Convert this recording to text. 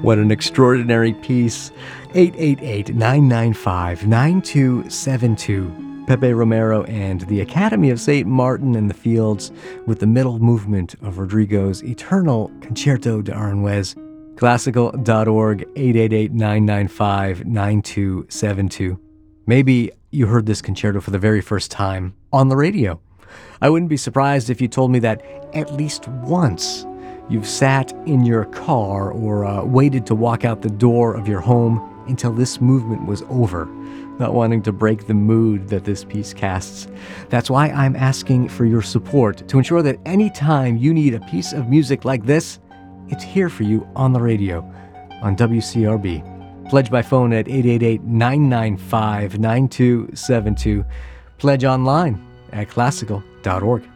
What an extraordinary piece. 888-995-9272. Pepe Romero and the Academy of St. Martin in the Fields with the middle movement of Rodrigo's Eternal Concerto de Aranjuez. Classical.org, 888-995-9272. Maybe you heard this concerto for the very first time on the radio. I wouldn't be surprised if you told me that at least once you've sat in your car or waited to walk out the door of your home until this movement was over, not wanting to break the mood that this piece casts. That's why I'm asking for your support to ensure that anytime you need a piece of music like this, it's here for you on the radio, on WCRB. Pledge by phone at 888-995-9272. Pledge online at classical.org.